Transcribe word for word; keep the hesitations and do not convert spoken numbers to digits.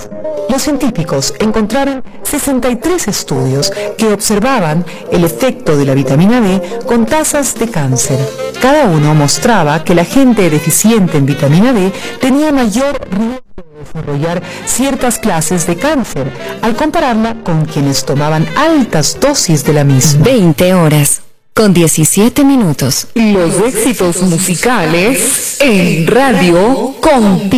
más. Los científicos encontraron sesenta y tres estudios que observaban el efecto de la vitamina D con tasas de cáncer. Cada uno mostraba que la gente deficiente en vitamina D tenía mayor riesgo de desarrollar ciertas clases de cáncer, al compararla con quienes tomaban altas dosis de la misma. veinte horas con diecisiete minutos. Los éxitos musicales en Radio Contigo.